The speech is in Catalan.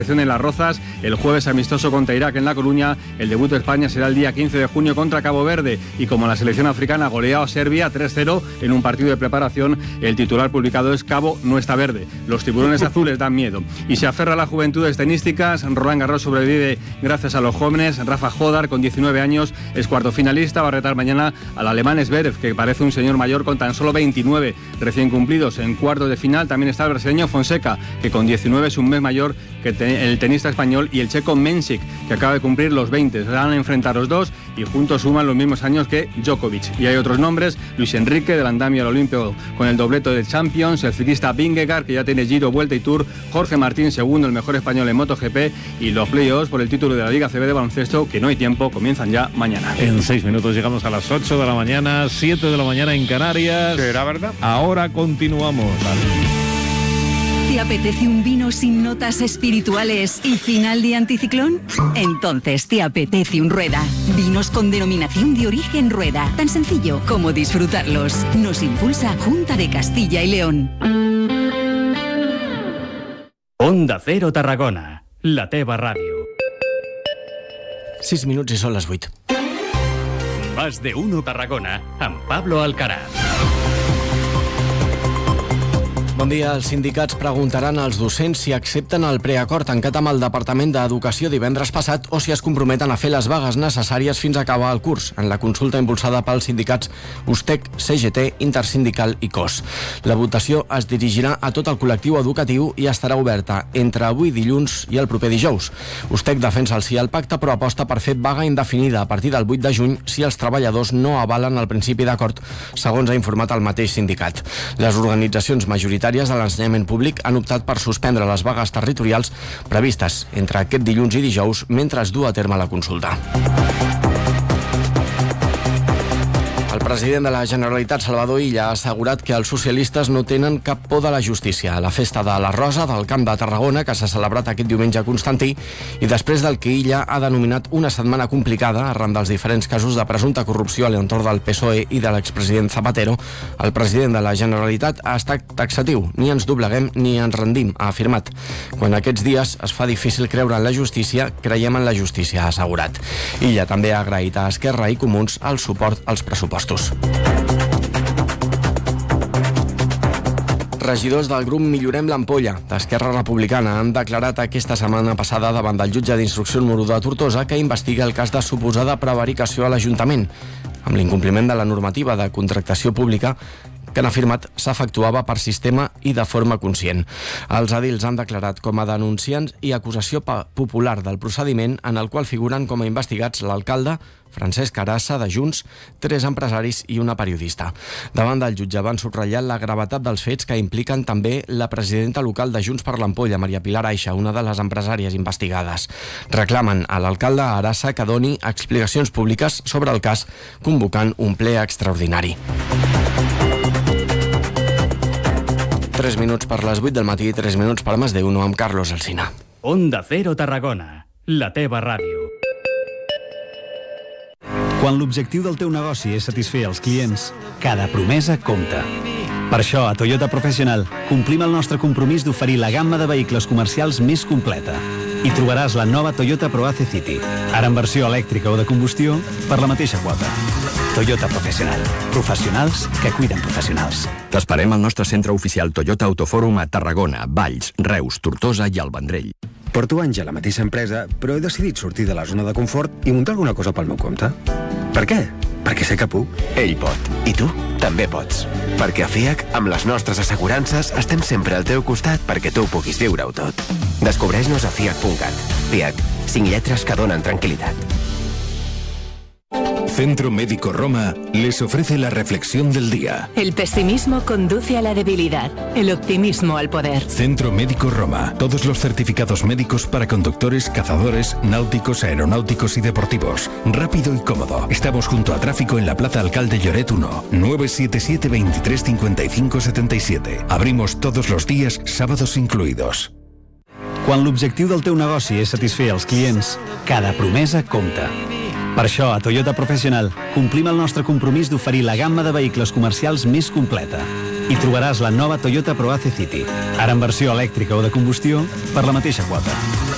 En Las Rozas, el jueves amistoso contra Irak en La Coruña. El debut de España será el día 15 de junio contra Cabo Verde, y como la selección africana goleó a Serbia 3-0 en un partido de preparación, el titular publicado es: Cabo no está verde. Los tiburones azules dan miedo. Y se aferra a las juventudes tenísticas. Roland Garros sobrevive gracias a los jóvenes. Rafa Jodar, con 19 años, es cuarto finalista. Va a retar mañana al alemán Zverev, que parece un señor mayor con tan solo 29 recién cumplidos. En cuartos de final también está el brasileño Fonseca, que con 19 es un mes mayor que el tenista español, y el checo Mensik, que acaba de cumplir los 20. Se van a enfrentar los dos y juntos suman los mismos años que Djokovic. Y hay otros nombres: Luis Enrique, del andamio al Olimpio con el dobleto de Champions, el ciclista Vingegaard, que ya tiene Giro, Vuelta y Tour, Jorge Martín, segundo, el mejor español en MotoGP, y los playoffs por el título de la Liga CB de baloncesto, que no hay tiempo, comienzan ya mañana. En 6 minutos llegamos a las 8 de la mañana, 7 de la mañana en Canarias. ¿Será verdad? Ahora continuamos. ¿Te apetece un vino sin notas espirituales y final de anticiclón? Entonces te apetece un Rueda. Vinos con denominación de origen Rueda. Tan sencillo como disfrutarlos. Nos impulsa Junta de Castilla y León. Onda Cero Tarragona, la teva ràdio. 6 minuts i són les 8. Más de uno Tarragona, amb Pablo Alcaraz. Bon dia. Els sindicats preguntaran als docents si accepten el preacord tancat amb el Departament d'Educació divendres passat o si es comprometen a fer les vagues necessàries fins a acabar el curs, en la consulta impulsada pels sindicats USTEC, CGT, Intersindical i COS. La votació es dirigirà a tot el col·lectiu educatiu i estarà oberta entre avui dilluns i el proper dijous. USTEC defensa el sí al pacte, però aposta per fer vaga indefinida a partir del 8 de juny si els treballadors no avalen el principi d'acord, segons ha informat el mateix sindicat. Les organitzacions majoritàries de l'ensenyament públic han optat per suspendre les vagues territorials previstes entre aquest dilluns i dijous mentre es du a terme la consulta. El president de la Generalitat, Salvador Illa, ha assegurat que els socialistes no tenen cap por de la justícia. A la festa de la Rosa del Camp de Tarragona, que s'ha celebrat aquest diumenge a Constantí, i després del que Illa ha denominat una setmana complicada arran dels diferents casos de presumpta corrupció a l'entorn del PSOE i de l'expresident Zapatero, el president de la Generalitat ha estat taxatiu. Ni ens dobleguem ni ens rendim, ha afirmat. Quan aquests dies es fa difícil creure en la justícia, creiem en la justícia, ha assegurat. Illa també ha agraït a Esquerra i Comuns el suport als pressupostos. Regidors del grup Millorem l'Ampolla d'Esquerra Republicana han declarat aquesta setmana passada davant del jutge d'instrucció número 1 de Tortosa que investiga el cas de suposada prevaricació a l'Ajuntament, amb l'incompliment de la normativa de contractació pública que han afirmat s'efectuava per sistema i de forma conscient. Els edils han declarat com a denunciants i acusació popular del procediment en el qual figuren com a investigats l'alcalde Francesc Arassa, de Junts, 3 empresaris i una periodista. Davant del jutge van subratllar la gravetat dels fets que impliquen també la presidenta local de Junts per l'Ampolla, Maria Pilar Aixa, una de les empresàries investigades. Reclamen a l'alcalde Arassa que doni explicacions públiques sobre el cas, convocant un ple extraordinari. 3 minuts per les 8 del matí i 3 minuts per Más de Uno amb Carlos Alsina. Onda Cero Tarragona, la teva ràdio. Quan l'objectiu del teu negoci és satisfer els clients, cada promesa compta. Per això, a Toyota Professional, complim el nostre compromís d'oferir la gamma de vehicles comercials més completa. Hi trobaràs la nova Toyota ProAce City, ara en versió elèctrica o de combustió, per la mateixa quota. Toyota Professional. Professionals que cuiden professionals. T'esperem al nostre centre oficial Toyota Autofòrum a Tarragona, Valls, Reus, Tortosa i el Vendrell. Porto anys a la mateixa empresa, però he decidit sortir de la zona de confort i muntar alguna cosa pel meu compte. Per què? Perquè sé que puc. Ell pot. I tu també pots. Perquè a FIAC, amb les nostres assegurances, estem sempre al teu costat perquè tu puguis viure-ho tot. Descobreix-nos a fiac.cat. FIAC, 5 lletres que donen tranquil·litat. Centro Médico Roma les ofrece la reflexión del día. El pesimismo conduce a la debilidad, el optimismo al poder. Centro Médico Roma. Todos los certificados médicos para conductores, cazadores, náuticos, aeronáuticos y deportivos. Rápido y cómodo. Estamos junto a tráfico en la Plaza Alcalde Lloret 1. 977 23 55 77. Abrimos todos los días, sábados incluidos. Quan l'objectiu del teu negoci és satisfer els clients, cada promesa compta. Per això, a Toyota Professional, complim el nostre compromís d'oferir la gamma de vehicles comercials més completa. Hi trobaràs la nova Toyota ProAce City, ara en versió elèctrica o de combustió, per la mateixa quota.